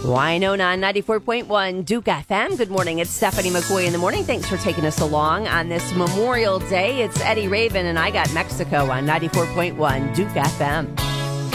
Winona on 94.1 Duke FM. Good morning. It's Stephanie McCoy in the morning. Thanks for taking us along on this Memorial Day. It's Eddie Raven, and I got Mexico on 94.1 Duke FM.